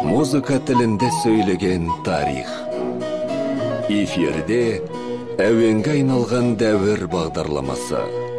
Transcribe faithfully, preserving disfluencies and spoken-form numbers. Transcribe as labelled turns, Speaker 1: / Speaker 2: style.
Speaker 1: Музыка тілінде сөйлеген тарих. Эфирде әуенге айналған дәуір бағдарламасы.